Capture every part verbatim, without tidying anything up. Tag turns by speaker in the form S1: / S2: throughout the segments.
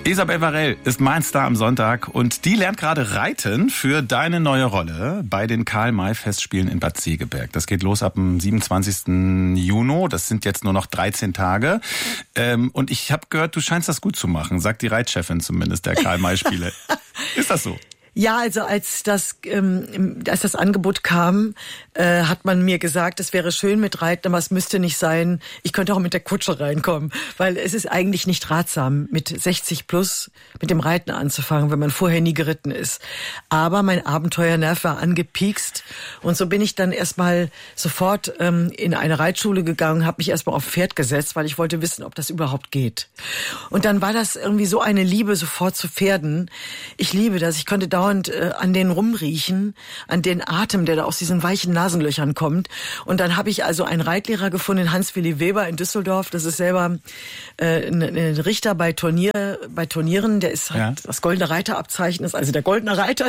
S1: Isabel Varell ist mein Star am Sonntag und die lernt gerade Reiten für deine neue Rolle bei den Karl-May-Festspielen in Bad Segeberg. Das geht los ab dem siebenundzwanzigsten Juni. Das sind jetzt nur noch dreizehn Tage. Ähm, und ich habe gehört, du scheinst das gut zu machen, sagt die Reitchefin zumindest der Karl-May-Spiele. Ist das so?
S2: Ja, also als das ähm, als das Angebot kam, äh, hat man mir gesagt, es wäre schön mit Reiten, aber es müsste nicht sein. Ich könnte auch mit der Kutsche reinkommen, weil es ist eigentlich nicht ratsam, mit sechzig plus mit dem Reiten anzufangen, wenn man vorher nie geritten ist. Aber mein Abenteuernerv war angepiekst und so bin ich dann erstmal sofort ähm, in eine Reitschule gegangen, habe mich erstmal auf Pferd gesetzt, weil ich wollte wissen, ob das überhaupt geht. Und dann war das irgendwie so eine Liebe sofort zu Pferden. Ich liebe das. Ich konnte dauernd und äh, an denen rumriechen, an den Atem, der da aus diesen weichen Nasenlöchern kommt. Und dann habe ich also einen Reitlehrer gefunden, Hans-Willi Weber in Düsseldorf. Das ist selber äh, ein, ein Richter bei Turnier, bei Turnieren. Der ist halt ja. das Goldene Reiterabzeichen, ist also der Goldene Reiter.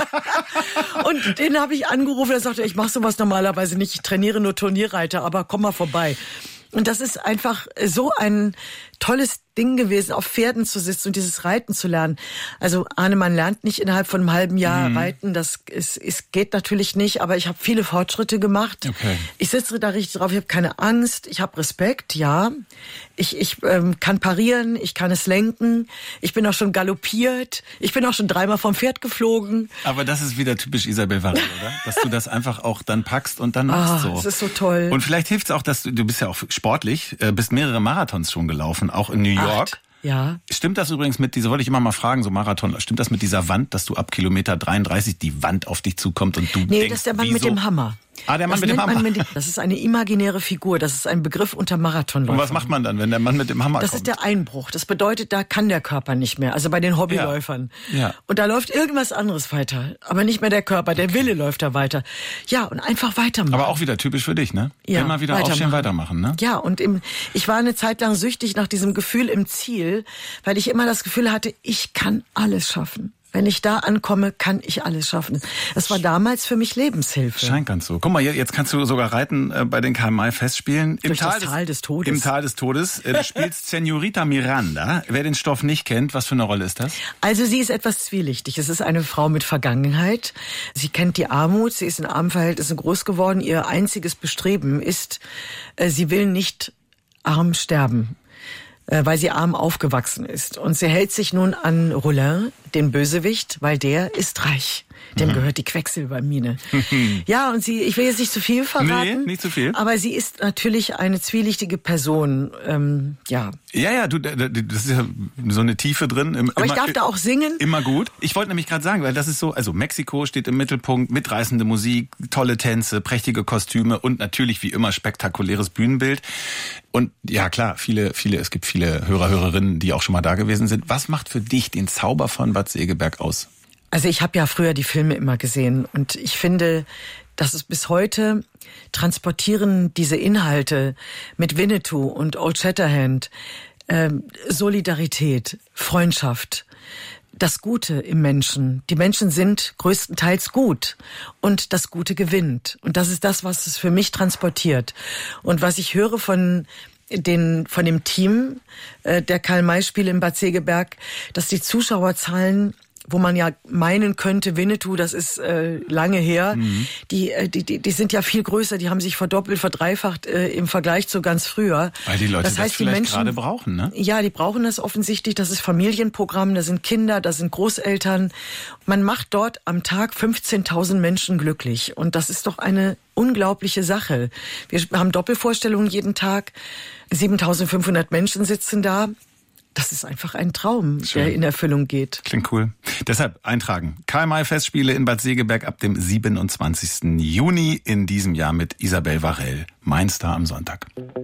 S2: Und den habe ich angerufen. Er sagte, ich mache sowas normalerweise nicht. Ich trainiere nur Turnierreiter, aber komm mal vorbei. Und das ist einfach so ein tolles Ding gewesen, auf Pferden zu sitzen und dieses Reiten zu lernen. Also Arne, man lernt nicht innerhalb von einem halben Jahr mhm. reiten, das ist, ist, geht natürlich nicht, aber ich habe viele Fortschritte gemacht. Okay. Ich sitze da richtig drauf, ich habe keine Angst, ich habe Respekt, ja. Ich, ich ähm, kann parieren, ich kann es lenken, ich bin auch schon galoppiert, ich bin auch schon dreimal vom Pferd geflogen.
S1: Aber das ist wieder typisch Isabel Varell, oder? Dass du das einfach auch dann packst und dann machst so.
S2: Das ist so toll.
S1: Und vielleicht hilft es auch, dass du, du bist ja auch sportlich, äh, bist mehrere Marathons schon gelaufen, auch in New York. Acht.
S2: Ja.
S1: Stimmt das übrigens mit dieser, wollte ich immer mal fragen, so Marathon, stimmt das mit dieser Wand, dass du ab Kilometer dreiunddreißig die Wand auf dich zukommt und du
S2: nee,
S1: denkst,
S2: das ist der Mann
S1: wieso?
S2: mit dem Hammer.
S1: Ah, der Mann
S2: das
S1: mit dem Hammer.
S2: Mit dem, das ist eine imaginäre Figur, das ist ein Begriff unter Marathonläufern.
S1: Und was macht man dann, wenn der Mann mit dem Hammer
S2: das
S1: kommt?
S2: Das ist der Einbruch. Das bedeutet, da kann der Körper nicht mehr, also bei den Hobbyläufern. Ja. Ja. Und da läuft irgendwas anderes weiter, aber nicht mehr der Körper, der okay. Wille läuft da weiter. Ja, und einfach weitermachen.
S1: Aber auch wieder typisch für dich, ne?
S2: Ja,
S1: immer wieder
S2: weitermachen.
S1: aufstehen, weitermachen, ne?
S2: Ja, und im, ich war eine Zeit lang süchtig nach diesem Gefühl im Ziel, weil ich immer das Gefühl hatte, ich kann alles schaffen. Wenn ich da ankomme, kann ich alles schaffen. Das war damals für mich Lebenshilfe.
S1: Scheint ganz so. Guck mal, jetzt kannst du sogar reiten äh, bei den Karl-May-Festspielen. Im
S2: Durch
S1: Tal,
S2: das
S1: des,
S2: Tal des Todes.
S1: Im Tal des Todes. Äh, du spielst Senorita Miranda. Wer den Stoff nicht kennt, was für eine Rolle ist das?
S2: Also sie ist etwas zwielichtig. Es ist eine Frau mit Vergangenheit. Sie kennt die Armut. Sie ist in armen Verhältnissen groß geworden. Ihr einziges Bestreben ist, äh, sie will nicht arm sterben, weil sie arm aufgewachsen ist. Und sie hält sich nun an Rollin, den Bösewicht, weil der ist reich. Dem mhm. gehört die Quecksilbermine. Ja, und sie, ich will jetzt nicht zu viel verraten.
S1: Nee, nicht zu viel.
S2: Aber sie ist natürlich eine zwielichtige Person, ähm, ja.
S1: Ja, ja, du, das ist ja so eine Tiefe drin. Im,
S2: aber
S1: immer,
S2: ich darf da auch singen.
S1: Immer gut. Ich wollte nämlich gerade sagen, weil das ist so, also Mexiko steht im Mittelpunkt, mitreißende Musik, tolle Tänze, prächtige Kostüme und natürlich wie immer spektakuläres Bühnenbild. Und ja, klar, viele, viele, es gibt viele Hörer, Hörerinnen, die auch schon mal da gewesen sind. Was macht für dich den Zauber von Bad Segeberg aus?
S2: Also ich habe ja früher die Filme immer gesehen und ich finde, dass es bis heute transportieren diese Inhalte mit Winnetou und Old Shatterhand, äh, Solidarität, Freundschaft, das Gute im Menschen. Die Menschen sind größtenteils gut und das Gute gewinnt. Und das ist das, was es für mich transportiert. Und was ich höre von den von dem Team äh, der Karl-May-Spiele in Bad Segeberg, dass die Zuschauerzahlen, wo man ja meinen könnte, Winnetou, das ist äh, lange her, mhm. die, äh, die, die, die sind ja viel größer, die haben sich verdoppelt, verdreifacht äh, im Vergleich zu ganz früher.
S1: Weil die Leute das, heißt, das vielleicht die Menschen, gerade brauchen, ne?
S2: Ja, die brauchen das offensichtlich, das ist Familienprogramm, da sind Kinder, da sind Großeltern. Man macht dort am Tag fünfzehntausend Menschen glücklich und das ist doch eine unglaubliche Sache. Wir haben Doppelvorstellungen jeden Tag, siebentausendfünfhundert Menschen sitzen da. Das ist einfach ein Traum, Schön. Der in Erfüllung geht.
S1: Klingt cool. Deshalb eintragen. Karl-May-Festspiele in Bad Segeberg ab dem siebenundzwanzigsten Juni in diesem Jahr mit Isabel Varell. Mein Star am Sonntag.